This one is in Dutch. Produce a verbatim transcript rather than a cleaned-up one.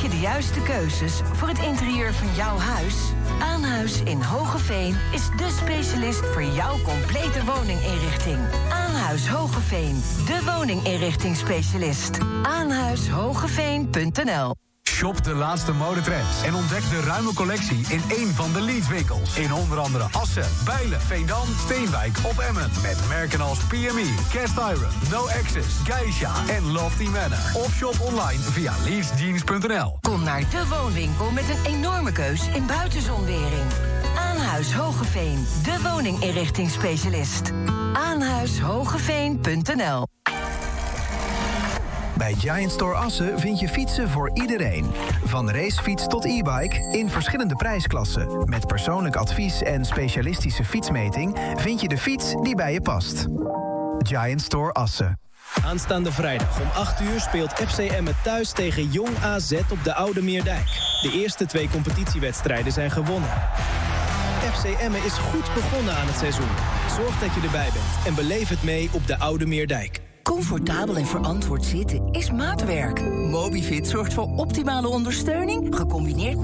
je de juiste keuzes voor het interieur van jouw huis? Aanhuis in Hoogeveen is de specialist voor jouw complete woninginrichting. Aanhuis Hoogeveen, de woninginrichtingsspecialist. aanhuishogeveen punt n l. Shop de laatste modetrends en ontdek de ruime collectie in één van de Leeds-winkels. In onder andere Assen, Bijlen, Veendam, Steenwijk of Emmen. Met merken als P M E, Cast Iron, No Access, Geisha en Lofty Manor. Of shop online via leeds jeans punt n l. Kom naar de woonwinkel met een enorme keus in buitenzonwering. Aanhuis Hogeveen, de woninginrichtingsspecialist. aanhuishogeveen punt n l. Bij Giant Store Assen vind je fietsen voor iedereen. Van racefiets tot e-bike in verschillende prijsklassen. Met persoonlijk advies en specialistische fietsmeting vind je de fiets die bij je past. Giant Store Assen. Aanstaande vrijdag om acht uur speelt F C Emmen thuis tegen Jong A Z op de Oude Meerdijk. De eerste twee competitiewedstrijden zijn gewonnen. F C Emmen is goed begonnen aan het seizoen. Zorg dat je erbij bent en beleef het mee op de Oude Meerdijk. Comfortabel en verantwoord zitten is maatwerk. Mobifit zorgt voor optimale ondersteuning, gecombineerd met